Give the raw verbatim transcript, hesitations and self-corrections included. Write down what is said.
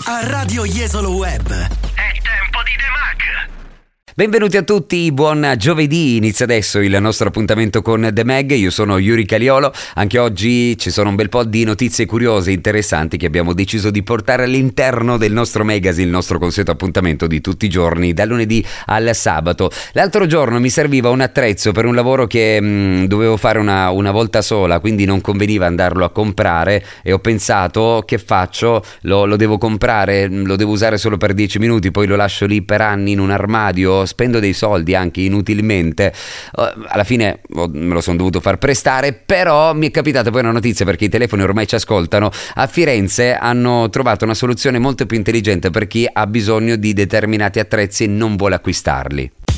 a Radio Jesolo Web. È tempo di The Mag. Benvenuti a tutti, buon giovedì, inizia adesso il nostro appuntamento con The Mag, io sono Yuri Caliolo, anche oggi ci sono un bel po' di notizie curiose e interessanti che abbiamo deciso di portare all'interno del nostro magazine, il nostro consueto appuntamento di tutti i giorni, dal lunedì al sabato. L'altro giorno mi serviva un attrezzo per un lavoro che mh, dovevo fare una, una volta sola, quindi non conveniva andarlo a comprare e ho pensato, che faccio? Lo, lo devo comprare, lo devo usare solo per dieci minuti, poi lo lascio lì per anni in un armadio, spendo dei soldi anche inutilmente. Uh, alla fine oh, me lo sono dovuto far prestare, però mi è capitata poi una notizia, perché i telefoni ormai ci ascoltano. A Firenze hanno trovato una soluzione molto più intelligente per chi ha bisogno di determinati attrezzi e non vuole acquistarli.